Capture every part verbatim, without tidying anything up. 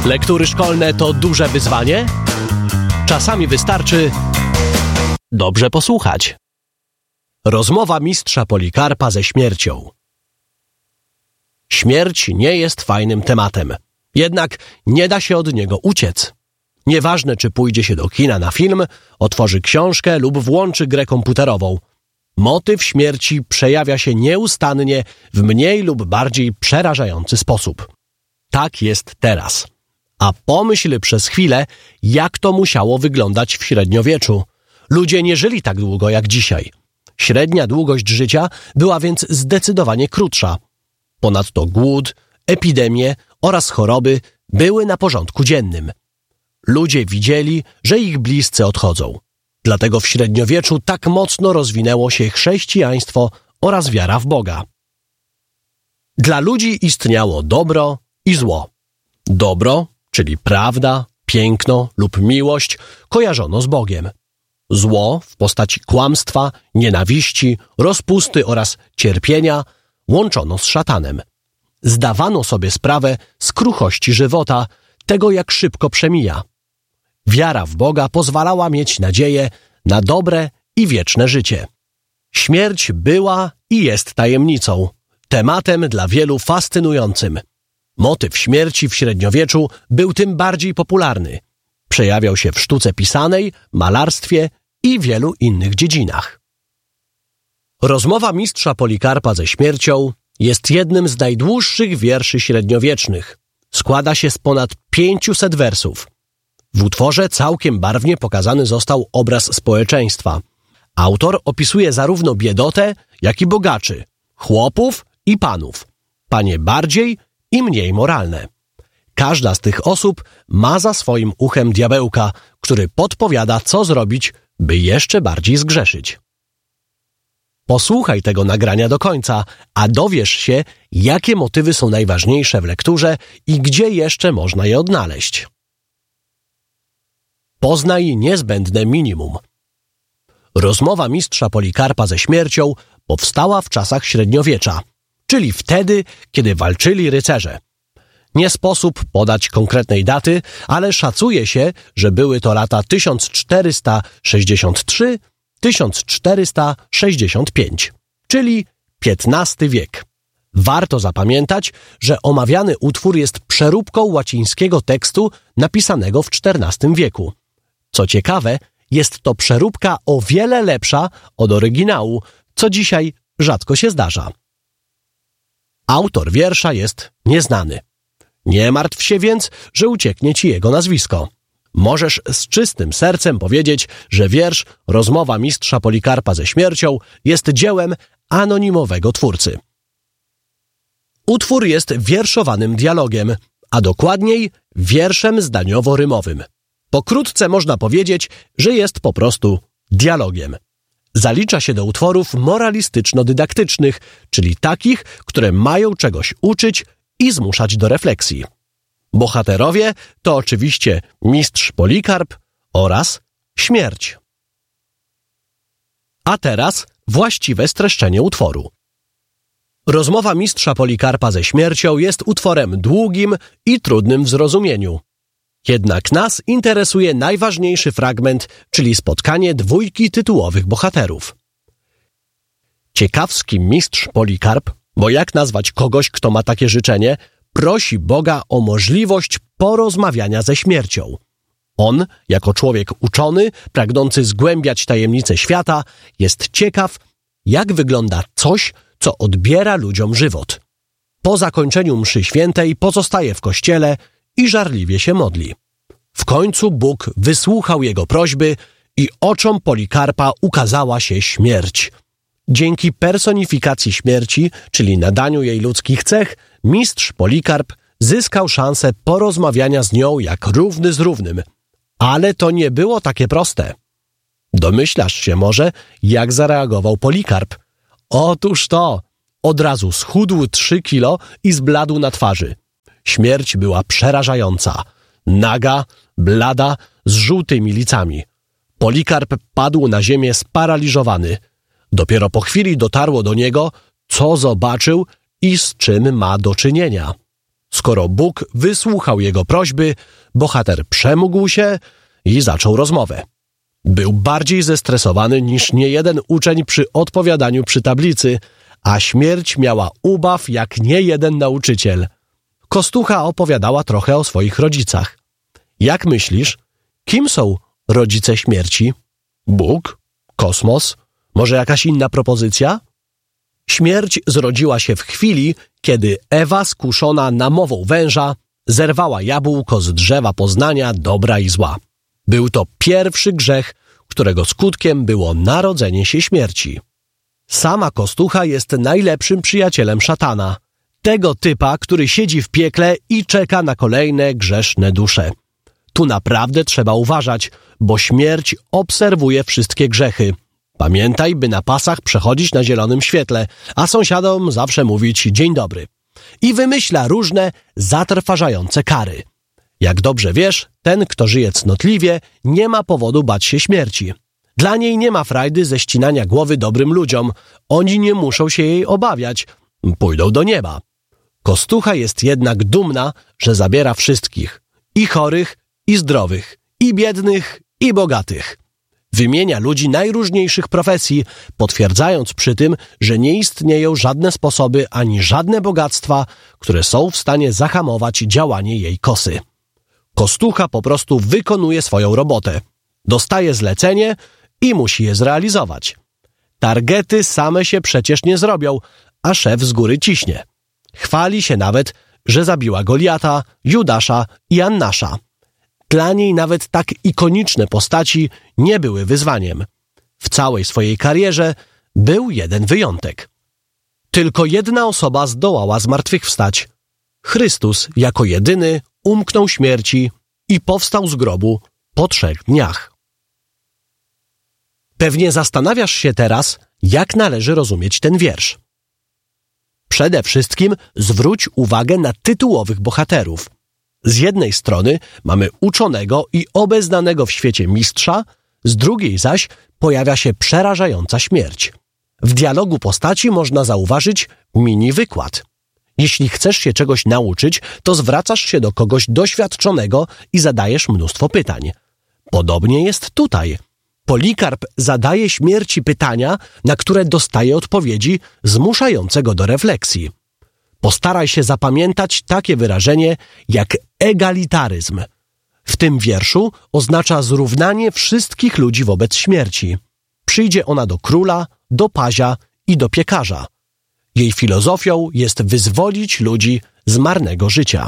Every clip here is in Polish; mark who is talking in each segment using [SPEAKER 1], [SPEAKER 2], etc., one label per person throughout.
[SPEAKER 1] Lektury szkolne to duże wyzwanie? Czasami wystarczy dobrze posłuchać. Rozmowa mistrza Polikarpa ze śmiercią. Śmierć nie jest fajnym tematem, jednak nie da się od niego uciec. Nieważne, czy pójdzie się do kina na film, otworzy książkę lub włączy grę komputerową. Motyw śmierci przejawia się nieustannie w mniej lub bardziej przerażający sposób. Tak jest teraz. A pomyśl przez chwilę, jak to musiało wyglądać w średniowieczu. Ludzie nie żyli tak długo jak dzisiaj. Średnia długość życia była więc zdecydowanie krótsza. Ponadto głód, epidemie oraz choroby były na porządku dziennym. Ludzie widzieli, że ich bliscy odchodzą. Dlatego w średniowieczu tak mocno rozwinęło się chrześcijaństwo oraz wiara w Boga. Dla ludzi istniało dobro i zło. Dobro, czyli prawda, piękno lub miłość, kojarzono z Bogiem. Zło w postaci kłamstwa, nienawiści, rozpusty oraz cierpienia łączono z szatanem. Zdawano sobie sprawę z kruchości żywota, tego jak szybko przemija. Wiara w Boga pozwalała mieć nadzieję na dobre i wieczne życie. Śmierć była i jest tajemnicą, tematem dla wielu fascynującym. Motyw śmierci w średniowieczu był tym bardziej popularny. Przejawiał się w sztuce pisanej, malarstwie i wielu innych dziedzinach. Rozmowa mistrza Polikarpa ze śmiercią jest jednym z najdłuższych wierszy średniowiecznych. Składa się z ponad pięciuset wersów. W utworze całkiem barwnie pokazany został obraz społeczeństwa. Autor opisuje zarówno biedotę, jak i bogaczy, chłopów i panów, panie bardziej i mniej moralne. Każda z tych osób ma za swoim uchem diabełka, który podpowiada, co zrobić, by jeszcze bardziej zgrzeszyć. Posłuchaj tego nagrania do końca, a dowiesz się, jakie motywy są najważniejsze w lekturze i gdzie jeszcze można je odnaleźć. Poznaj niezbędne minimum. Rozmowa mistrza Polikarpa ze śmiercią powstała w czasach średniowiecza, czyli wtedy, kiedy walczyli rycerze. Nie sposób podać konkretnej daty, ale szacuje się, że były to lata tysiąc czterysta sześćdziesiąt trzy do tysiąc czterysta sześćdziesiąt pięć, czyli piętnasty wiek. Warto zapamiętać, że omawiany utwór jest przeróbką łacińskiego tekstu napisanego w czternastym wieku. Co ciekawe, jest to przeróbka o wiele lepsza od oryginału, co dzisiaj rzadko się zdarza. Autor wiersza jest nieznany. Nie martw się więc, że ucieknie ci jego nazwisko. Możesz z czystym sercem powiedzieć, że wiersz Rozmowa mistrza Polikarpa ze śmiercią jest dziełem anonimowego twórcy. Utwór jest wierszowanym dialogiem, a dokładniej wierszem zdaniowo-rymowym. Pokrótce można powiedzieć, że jest po prostu dialogiem. Zalicza się do utworów moralistyczno-dydaktycznych, czyli takich, które mają czegoś uczyć i zmuszać do refleksji. Bohaterowie to oczywiście mistrz Polikarp oraz śmierć. A teraz właściwe streszczenie utworu. Rozmowa mistrza Polikarpa ze śmiercią jest utworem długim i trudnym w zrozumieniu. Jednak nas interesuje najważniejszy fragment, czyli spotkanie dwójki tytułowych bohaterów. Ciekawski mistrz Polikarp, bo jak nazwać kogoś, kto ma takie życzenie, prosi Boga o możliwość porozmawiania ze śmiercią. On, jako człowiek uczony, pragnący zgłębiać tajemnice świata, jest ciekaw, jak wygląda coś, co odbiera ludziom żywot. Po zakończeniu mszy świętej pozostaje w kościele i żarliwie się modli. W końcu Bóg wysłuchał jego prośby i oczom Polikarpa ukazała się śmierć. Dzięki personifikacji śmierci, czyli nadaniu jej ludzkich cech, mistrz Polikarp zyskał szansę porozmawiania z nią jak równy z równym. Ale to nie było takie proste. Domyślasz się może, jak zareagował Polikarp. Otóż to, od razu schudł trzy kilo i zbladł na twarzy. Śmierć była przerażająca. Naga, blada, z żółtymi licami. Polikarp padł na ziemię sparaliżowany. Dopiero po chwili dotarło do niego, co zobaczył i z czym ma do czynienia. Skoro Bóg wysłuchał jego prośby, bohater przemógł się i zaczął rozmowę. Był bardziej zestresowany niż niejeden uczeń przy odpowiadaniu przy tablicy, a śmierć miała ubaw jak niejeden nauczyciel. Kostucha opowiadała trochę o swoich rodzicach. Jak myślisz, kim są rodzice śmierci? Bóg? Kosmos? Może jakaś inna propozycja? Śmierć zrodziła się w chwili, kiedy Ewa, skuszona namową węża, zerwała jabłko z drzewa poznania dobra i zła. Był to pierwszy grzech, którego skutkiem było narodzenie się śmierci. Sama Kostucha jest najlepszym przyjacielem szatana, tego typa, który siedzi w piekle i czeka na kolejne grzeszne dusze. Tu naprawdę trzeba uważać, bo śmierć obserwuje wszystkie grzechy. Pamiętaj, by na pasach przechodzić na zielonym świetle, a sąsiadom zawsze mówić dzień dobry. I wymyśla różne zatrważające kary. Jak dobrze wiesz, ten, kto żyje cnotliwie, nie ma powodu bać się śmierci. Dla niej nie ma frajdy ze ścinania głowy dobrym ludziom. Oni nie muszą się jej obawiać. Pójdą do nieba. Kostucha jest jednak dumna, że zabiera wszystkich. I chorych, i zdrowych, i biednych, i bogatych. Wymienia ludzi najróżniejszych profesji, potwierdzając przy tym, że nie istnieją żadne sposoby ani żadne bogactwa, które są w stanie zahamować działanie jej kosy. Kostucha po prostu wykonuje swoją robotę. Dostaje zlecenie i musi je zrealizować. Targety same się przecież nie zrobią, a szef z góry ciśnie. Chwali się nawet, że zabiła Goliata, Judasza i Annasza. Dla niej nawet tak ikoniczne postaci nie były wyzwaniem. W całej swojej karierze był jeden wyjątek. Tylko jedna osoba zdołała zmartwychwstać. Chrystus jako jedyny umknął śmierci i powstał z grobu po trzech dniach. Pewnie zastanawiasz się teraz, jak należy rozumieć ten wiersz. Przede wszystkim zwróć uwagę na tytułowych bohaterów. Z jednej strony mamy uczonego i obeznanego w świecie mistrza, z drugiej zaś pojawia się przerażająca śmierć. W dialogu postaci można zauważyć mini wykład. Jeśli chcesz się czegoś nauczyć, to zwracasz się do kogoś doświadczonego i zadajesz mnóstwo pytań. Podobnie jest tutaj. Polikarp zadaje śmierci pytania, na które dostaje odpowiedzi zmuszające go do refleksji. Postaraj się zapamiętać takie wyrażenie jak egalitaryzm. W tym wierszu oznacza zrównanie wszystkich ludzi wobec śmierci. Przyjdzie ona do króla, do pazia i do piekarza. Jej filozofią jest wyzwolić ludzi z marnego życia.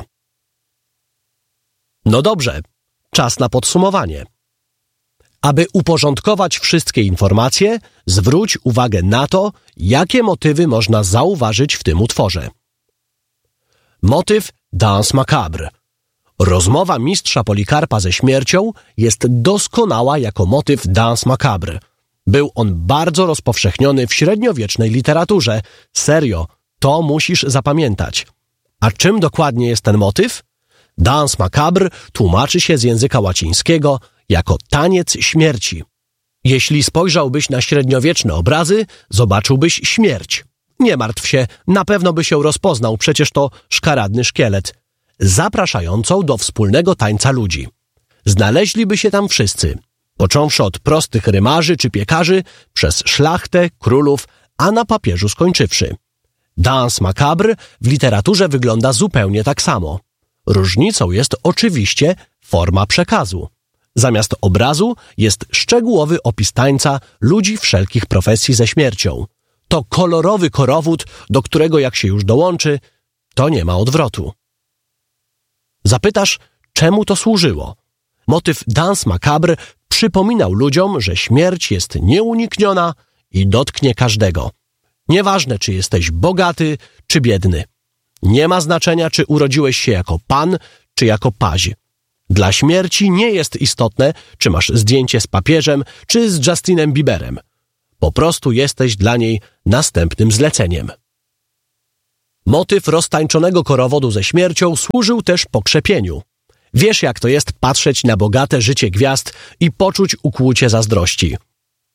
[SPEAKER 1] No dobrze, czas na podsumowanie. Aby uporządkować wszystkie informacje, zwróć uwagę na to, jakie motywy można zauważyć w tym utworze. Motyw Danse Macabre. Rozmowa mistrza Polikarpa ze śmiercią jest doskonała jako motyw Danse Macabre. Był on bardzo rozpowszechniony w średniowiecznej literaturze. Serio, to musisz zapamiętać. A czym dokładnie jest ten motyw? Danse Macabre tłumaczy się z języka łacińskiego jako taniec śmierci. Jeśli spojrzałbyś na średniowieczne obrazy, zobaczyłbyś śmierć. Nie martw się, na pewno by się rozpoznał, przecież to szkaradny szkielet. Zapraszającą do wspólnego tańca ludzi. Znaleźliby się tam wszyscy, począwszy od prostych rymarzy czy piekarzy, przez szlachtę, królów, a na papieżu skończywszy. Danse Macabre w literaturze wygląda zupełnie tak samo. Różnicą jest oczywiście forma przekazu. Zamiast obrazu jest szczegółowy opis tańca ludzi wszelkich profesji ze śmiercią. To kolorowy korowód, do którego jak się już dołączy, to nie ma odwrotu. Zapytasz, czemu to służyło? Motyw Danse Macabre przypominał ludziom, że śmierć jest nieunikniona i dotknie każdego. Nieważne, czy jesteś bogaty, czy biedny. Nie ma znaczenia, czy urodziłeś się jako pan, czy jako paź. Dla śmierci nie jest istotne, czy masz zdjęcie z papieżem, czy z Justinem Bieberem. Po prostu jesteś dla niej następnym zleceniem. Motyw roztańczonego korowodu ze śmiercią służył też pokrzepieniu. Wiesz, jak to jest patrzeć na bogate życie gwiazd i poczuć ukłucie zazdrości.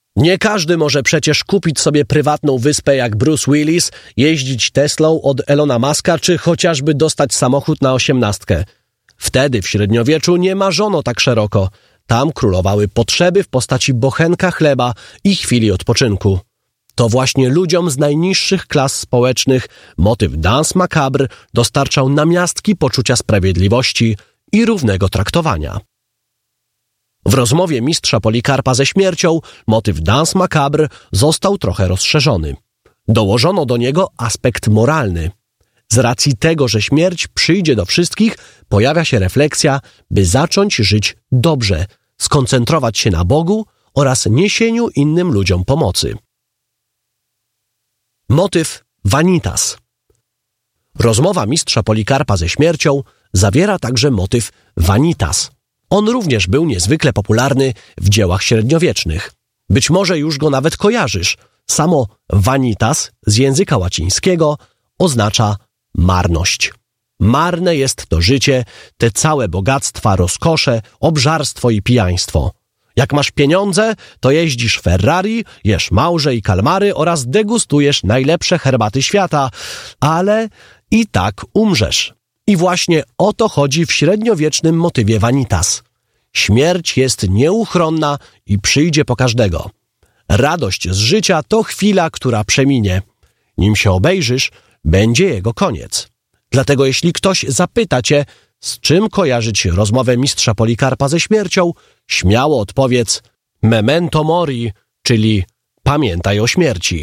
[SPEAKER 1] Nie każdy może przecież kupić sobie prywatną wyspę jak Bruce Willis, jeździć Teslą od Elona Muska, czy chociażby dostać samochód na osiemnastkę. Wtedy w średniowieczu nie marzono tak szeroko. Tam królowały potrzeby w postaci bochenka chleba i chwili odpoczynku. To właśnie ludziom z najniższych klas społecznych motyw Danse Macabre dostarczał namiastki poczucia sprawiedliwości i równego traktowania. W rozmowie mistrza Polikarpa ze śmiercią motyw Danse Macabre został trochę rozszerzony. Dołożono do niego aspekt moralny. Z racji tego, że śmierć przyjdzie do wszystkich, pojawia się refleksja, by zacząć żyć dobrze, skoncentrować się na Bogu oraz niesieniu innym ludziom pomocy. Motyw Vanitas. Rozmowa mistrza Polikarpa ze śmiercią zawiera także motyw Vanitas. On również był niezwykle popularny w dziełach średniowiecznych. Być może już go nawet kojarzysz. Samo vanitas z języka łacińskiego oznacza marność. Marne jest to życie, te całe bogactwa, rozkosze, obżarstwo i pijaństwo. Jak masz pieniądze, to jeździsz Ferrari, jesz małże i kalmary oraz degustujesz najlepsze herbaty świata, ale i tak umrzesz. I właśnie o to chodzi w średniowiecznym motywie vanitas. Śmierć jest nieuchronna i przyjdzie po każdego. Radość z życia to chwila, która przeminie. Nim się obejrzysz, będzie jego koniec. Dlatego jeśli ktoś zapyta cię, z czym kojarzyć rozmowę mistrza Polikarpa ze śmiercią, śmiało odpowiedz memento mori, czyli pamiętaj o śmierci.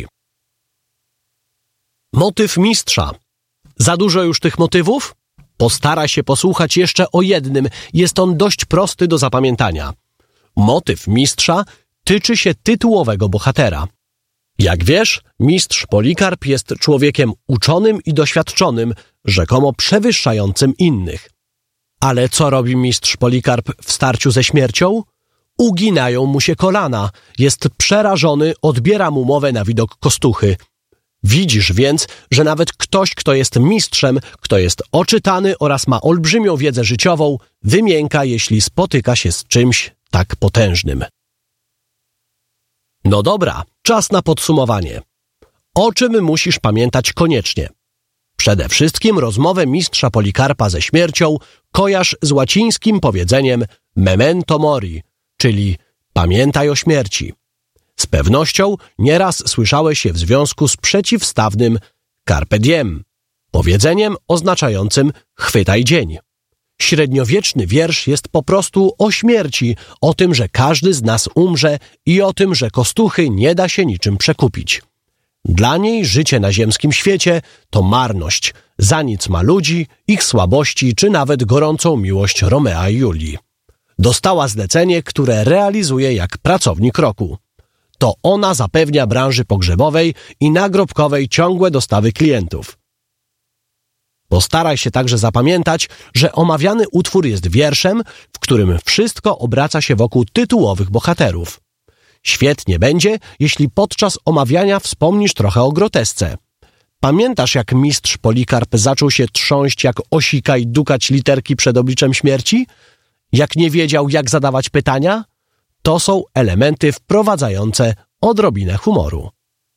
[SPEAKER 1] Motyw mistrza. Za dużo już tych motywów? Postaraj się posłuchać jeszcze o jednym. Jest on dość prosty do zapamiętania. Motyw mistrza tyczy się tytułowego bohatera. Jak wiesz, mistrz Polikarp jest człowiekiem uczonym i doświadczonym, rzekomo przewyższającym innych. Ale co robi mistrz Polikarp w starciu ze śmiercią? Uginają mu się kolana. Jest przerażony, odbiera mu mowę na widok kostuchy. Widzisz więc, że nawet ktoś, kto jest mistrzem, kto jest oczytany oraz ma olbrzymią wiedzę życiową, wymięka, jeśli spotyka się z czymś tak potężnym. No dobra, czas na podsumowanie. O czym musisz pamiętać koniecznie? Przede wszystkim rozmowę mistrza Polikarpa ze śmiercią kojarz z łacińskim powiedzeniem memento mori, czyli pamiętaj o śmierci. Z pewnością nieraz słyszałeś je w związku z przeciwstawnym carpe diem, powiedzeniem oznaczającym chwytaj dzień. Średniowieczny wiersz jest po prostu o śmierci, o tym, że każdy z nas umrze i o tym, że kostuchy nie da się niczym przekupić. Dla niej życie na ziemskim świecie to marność, za nic ma ludzi, ich słabości czy nawet gorącą miłość Romea i Julii. Dostała zlecenie, które realizuje jak pracownik roku. To ona zapewnia branży pogrzebowej i nagrobkowej ciągłe dostawy klientów. Postaraj się także zapamiętać, że omawiany utwór jest wierszem, w którym wszystko obraca się wokół tytułowych bohaterów. Świetnie będzie, jeśli podczas omawiania wspomnisz trochę o grotesce. Pamiętasz, jak mistrz Polikarp zaczął się trząść jak osika i dukać literki przed obliczem śmierci? Jak nie wiedział, jak zadawać pytania? To są elementy wprowadzające odrobinę humoru.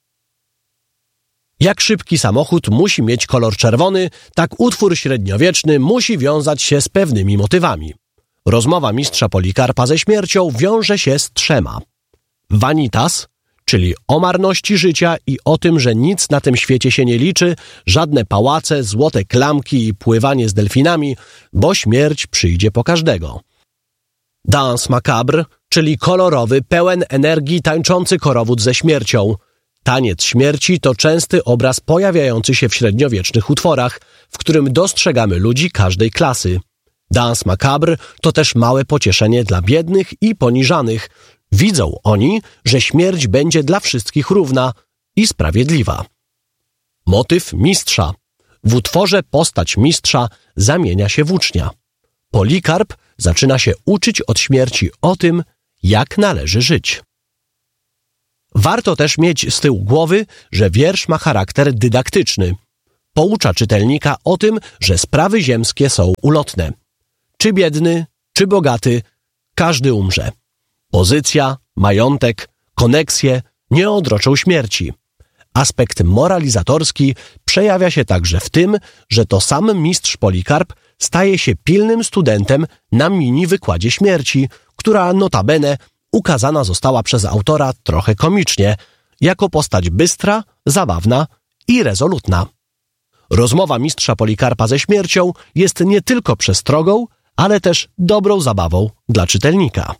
[SPEAKER 1] Jak szybki samochód musi mieć kolor czerwony, tak utwór średniowieczny musi wiązać się z pewnymi motywami. Rozmowa mistrza Polikarpa ze śmiercią wiąże się z trzema. Vanitas, czyli o marności życia i o tym, że nic na tym świecie się nie liczy, żadne pałace, złote klamki i pływanie z delfinami, bo śmierć przyjdzie po każdego. Danse Macabre, czyli kolorowy, pełen energii tańczący korowód ze śmiercią. Taniec śmierci to częsty obraz pojawiający się w średniowiecznych utworach, w którym dostrzegamy ludzi każdej klasy. Danse Macabre to też małe pocieszenie dla biednych i poniżanych. Widzą oni, że śmierć będzie dla wszystkich równa i sprawiedliwa. Motyw mistrza. W utworze postać mistrza zamienia się w ucznia. Polikarp zaczyna się uczyć od śmierci o tym, jak należy żyć. Warto też mieć z tyłu głowy, że wiersz ma charakter dydaktyczny. Poucza czytelnika o tym, że sprawy ziemskie są ulotne. Czy biedny, czy bogaty, każdy umrze. Pozycja, majątek, koneksje nie odroczą śmierci. Aspekt moralizatorski przejawia się także w tym, że to sam mistrz Polikarp staje się pilnym studentem na mini wykładzie śmierci, która notabene ukazana została przez autora trochę komicznie, jako postać bystra, zabawna i rezolutna. Rozmowa mistrza Polikarpa ze śmiercią jest nie tylko przestrogą, ale też dobrą zabawą dla czytelnika.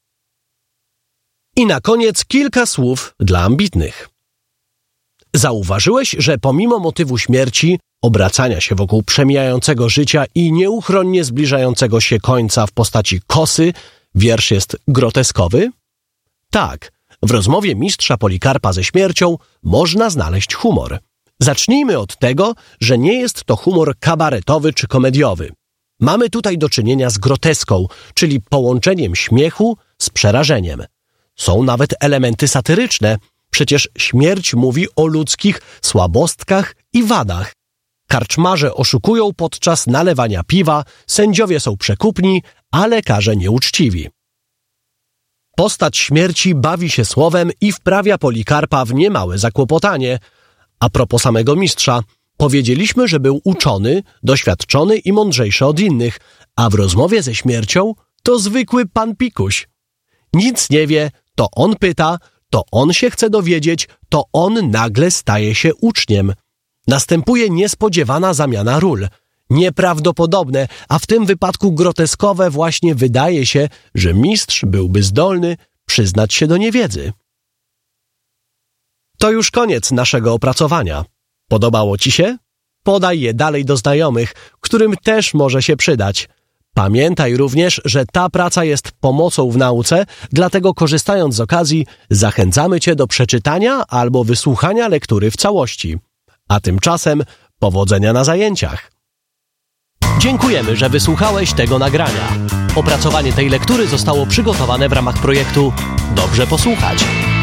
[SPEAKER 1] I na koniec kilka słów dla ambitnych. Zauważyłeś, że pomimo motywu śmierci, obracania się wokół przemijającego życia i nieuchronnie zbliżającego się końca w postaci kosy, wiersz jest groteskowy? Tak, w rozmowie mistrza Polikarpa ze śmiercią można znaleźć humor. Zacznijmy od tego, że nie jest to humor kabaretowy czy komediowy. Mamy tutaj do czynienia z groteską, czyli połączeniem śmiechu z przerażeniem. Są nawet elementy satyryczne. Przecież śmierć mówi o ludzkich słabostkach i wadach. Karczmarze oszukują podczas nalewania piwa, sędziowie są przekupni, a lekarze nieuczciwi. Postać śmierci bawi się słowem i wprawia Polikarpa w niemałe zakłopotanie. A propos samego mistrza, powiedzieliśmy, że był uczony, doświadczony i mądrzejszy od innych, a w rozmowie ze śmiercią to zwykły pan pikuś. Nic nie wie, to on pyta, to on się chce dowiedzieć, to on nagle staje się uczniem. Następuje niespodziewana zamiana ról. Nieprawdopodobne, a w tym wypadku groteskowe właśnie wydaje się, że mistrz byłby zdolny przyznać się do niewiedzy. To już koniec naszego opracowania. Podobało Ci się? Podaj je dalej do znajomych, którym też może się przydać. Pamiętaj również, że ta praca jest pomocą w nauce, dlatego korzystając z okazji zachęcamy Cię do przeczytania albo wysłuchania lektury w całości. A tymczasem powodzenia na zajęciach. Dziękujemy, że wysłuchałeś tego nagrania. Opracowanie tej lektury zostało przygotowane w ramach projektu Dobrze posłuchać.